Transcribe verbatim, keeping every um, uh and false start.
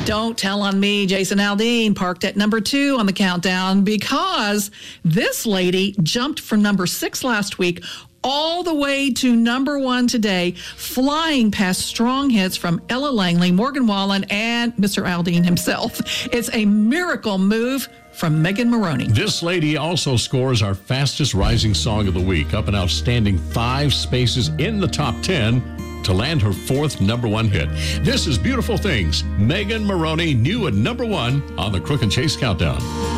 Don't Tell on Me, Jason Aldean, parked at number two on the countdown because this lady jumped from number six last week all the way to number one today, flying past strong hits from Ella Langley, Morgan Wallen, and Mister Aldean himself. It's a miracle move from Megan Moroney. This lady also scores our fastest rising song of the week, up an outstanding five spaces in the top ten to land her fourth number one hit. This is Beautiful Things. Megan Moroney, new at number one on the Crook and Chase Countdown.